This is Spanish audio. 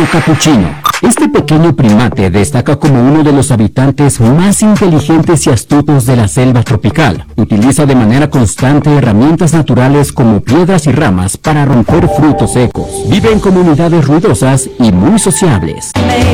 capuchino. Este pequeño primate destaca como uno de los habitantes más inteligentes y astutos de la selva tropical. Utiliza de manera constante herramientas naturales como piedras y ramas para romper frutos secos. Vive en comunidades ruidosas y muy sociables.